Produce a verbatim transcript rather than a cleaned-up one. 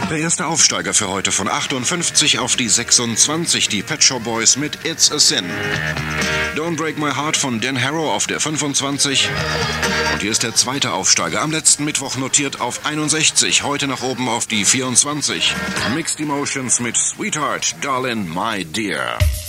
Der erste Aufsteiger für heute von achtundfünfzig auf die sechsundzwanzig, die Pet Shop Boys mit It's a Sin. Don't Break My Heart von Dan Harrow auf der fünfundzwanzig. Und hier ist der zweite Aufsteiger, am letzten Mittwoch notiert auf einundsechzig, heute nach oben auf die vierundzwanzig. Mixed Emotions mit Sweetheart, Darling, My Dear.